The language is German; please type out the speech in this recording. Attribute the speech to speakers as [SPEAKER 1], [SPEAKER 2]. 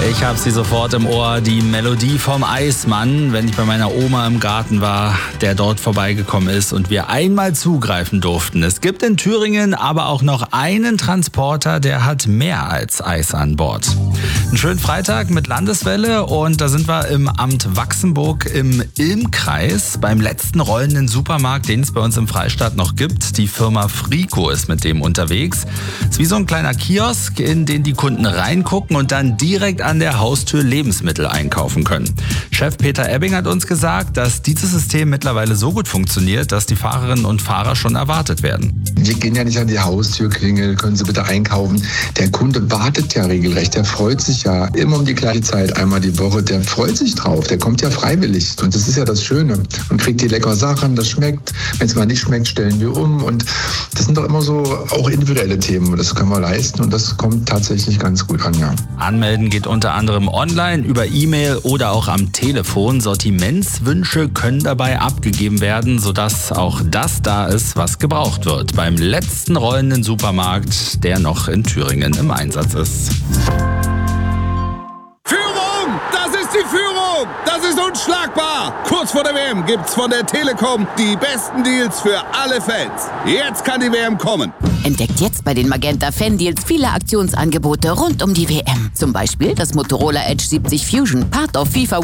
[SPEAKER 1] Ich habe sie sofort im Ohr, die Melodie vom Eismann, wenn ich bei meiner Oma im Garten war, der dort vorbeigekommen ist und wir einmal zugreifen durften. Es gibt in Thüringen aber auch noch einen Transporter, der hat mehr als Eis an Bord. Einen schönen Freitag mit Landeswelle und da sind wir im Amt Wachsenburg im Ilm-Kreis beim letzten rollenden Supermarkt, den es bei uns im Freistaat noch gibt. Die Firma Frico ist mit dem unterwegs. Es ist wie so ein kleiner Kiosk, in den die Kunden reingucken und dann direkt an der Haustür Lebensmittel einkaufen können. Chef Peter Ebbing hat uns gesagt, dass dieses System mittlerweile so gut funktioniert, dass die Fahrerinnen und Fahrer schon erwartet werden.
[SPEAKER 2] Wir gehen ja nicht an die Haustür, klingeln, können Sie bitte einkaufen. Der Kunde wartet ja regelrecht, der freut sich ja immer um die gleiche Zeit, einmal die Woche, der freut sich drauf, der kommt ja freiwillig. Und das ist ja das Schöne. Man kriegt die leckeren Sachen, das schmeckt. Wenn es mal nicht schmeckt, stellen wir um. Und das sind doch immer so auch individuelle Themen. Das können wir leisten und das kommt tatsächlich ganz gut an, ja.
[SPEAKER 1] Anmelden geht unter anderem online, über E-Mail oder auch am Telefon. Sortimentswünsche können dabei abgegeben werden, sodass auch das da ist, was gebraucht wird. Beim letzten rollenden Supermarkt, der noch in Thüringen im Einsatz ist.
[SPEAKER 3] Führung! Das ist die Führung! Das ist unschlagbar! Kurz vor der WM gibt's von der Telekom die besten Deals für alle Fans. Jetzt kann die WM kommen.
[SPEAKER 4] Entdeckt jetzt bei den Magenta Fan-Deals viele Aktionsangebote rund um die WM. Zum Beispiel das Motorola Edge 70 Fusion, Part of FIFA